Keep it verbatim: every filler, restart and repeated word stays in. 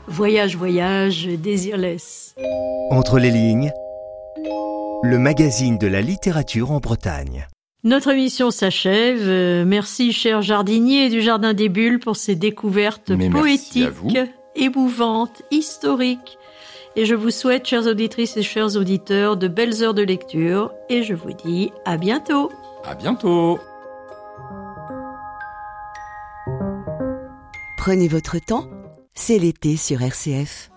Voyage, voyage, désirless. Entre les lignes, le magazine de la littérature en Bretagne. Notre émission s'achève. Euh, merci, cher jardinier du Jardin des Bulles, pour ces découvertes Mais poétiques, merci émouvantes, historiques. Et je vous souhaite, chères auditrices et chers auditeurs, de belles heures de lecture. Et je vous dis à bientôt. À bientôt. Prenez votre temps, c'est l'été sur R C F.